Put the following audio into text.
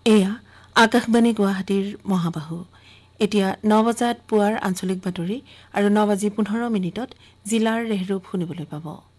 এয়া আকাশবাণী গুৱাহাটীৰ মহাবাহু। এতিয়া ৯ বজাত পুৱাৰ আঞ্চলিক বাতৰি আৰু ৯:১৫ জিলাৰ ৰেহৰূপ শুনিবলৈ পাব।